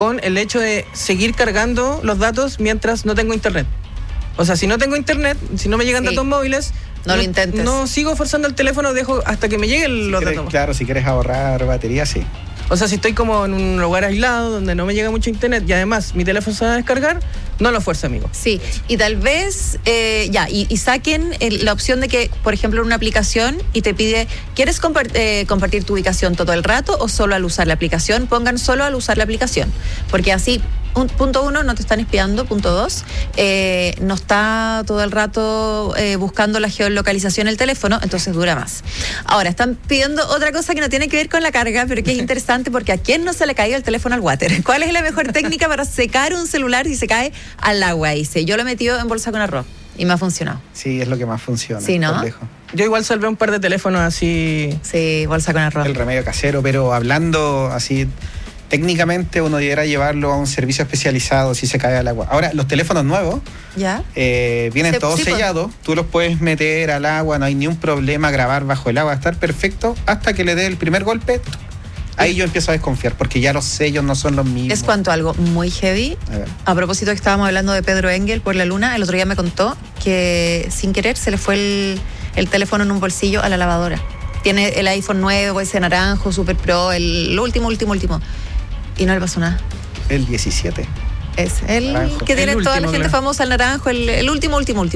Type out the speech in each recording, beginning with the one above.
con el hecho de seguir cargando los datos mientras no tengo internet. O sea, si no tengo internet, si no me llegan datos móviles, no lo intentes. No sigo forzando el teléfono, dejo hasta que me lleguen los datos. Claro, si quieres ahorrar batería, sí. O sea, si estoy como en un lugar aislado donde no me llega mucho internet y además mi teléfono se va a descargar, no lo fuerza, amigo. Sí, y tal vez, y saquen la opción de que, por ejemplo, en una aplicación y te pide, ¿quieres compartir tu ubicación todo el rato o solo al usar la aplicación? Pongan solo al usar la aplicación, porque así... Punto 1, no te están espiando. Punto 2, no está todo el rato buscando la geolocalización el teléfono, entonces dura más. Ahora, están pidiendo otra cosa que no tiene que ver con la carga, pero que es interesante porque ¿a quién no se le cae el teléfono al water? ¿Cuál es la mejor técnica para secar un celular si se cae al agua? Dice, yo lo he metido en bolsa con arroz y me ha funcionado. Sí, es lo que más funciona. Sí, ¿no? Yo igual salvé un par de teléfonos así. Sí, bolsa con arroz. El remedio casero, pero hablando así... Técnicamente uno debiera llevarlo a un servicio especializado si se cae al agua. Ahora, los teléfonos nuevos vienen todos sellados, tú los puedes meter al agua, no hay ni un problema, grabar bajo el agua, estar perfecto hasta que le dé el primer golpe. Ahí yo empiezo a desconfiar porque ya los sellos no son los mismos. Les cuento algo muy heavy. A propósito que estábamos hablando de Pedro Engel por la luna, el otro día me contó que sin querer se le fue el teléfono en un bolsillo a la lavadora. Tiene el iPhone nuevo, ese naranjo, Super Pro, el último. Y no le pasó nada. El 17. Es el naranjo. Que tiene toda la gente famosa, el naranjo, el último.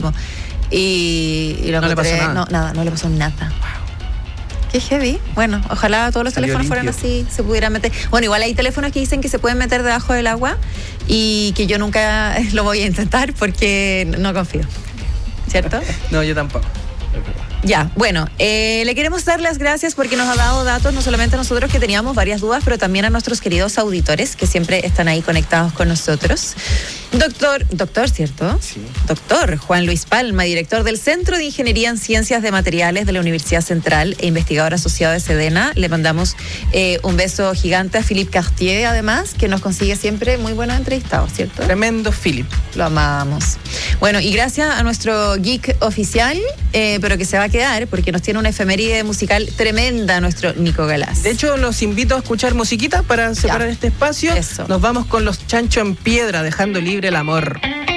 Y lo no le pasó nada. No le pasó nada. Wow. Qué heavy. Bueno, ojalá todos los teléfonos fueran así, se pudieran meter. Bueno, igual hay teléfonos que dicen que se pueden meter debajo del agua y que yo nunca lo voy a intentar porque no confío. ¿Cierto? No, yo tampoco. Ya, bueno, le queremos dar las gracias porque nos ha dado datos, no solamente a nosotros que teníamos varias dudas, pero también a nuestros queridos auditores que siempre están ahí conectados con nosotros. Doctor, ¿cierto? Sí. Doctor Juan Luis Palma, director del Centro de Ingeniería en Ciencias de Materiales de la Universidad Central e investigador asociado de Sedena. Le mandamos un beso gigante a Philippe Cartier, además, que nos consigue siempre muy buenos entrevistados, ¿cierto? Tremendo Philip. Lo amamos. Bueno, y gracias a nuestro geek oficial, pero que se va a quedar porque nos tiene una efeméride musical tremenda nuestro Nico Galás. De hecho, los invito a escuchar musiquita para separar este espacio. Eso. Nos vamos con los Chancho en Piedra, dejando libre el amor.